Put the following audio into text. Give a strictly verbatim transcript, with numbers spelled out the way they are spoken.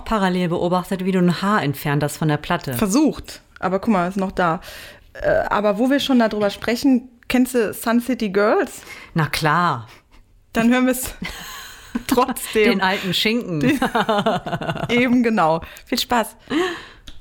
parallel beobachtet, wie du ein Haar entfernt hast von der Platte. Versucht, aber guck mal, ist noch da. Äh, aber wo wir schon darüber sprechen, kennst du Sun City Girls? Na klar. Dann hören wir es trotzdem. Den alten Schinken. Eben genau. Viel Spaß.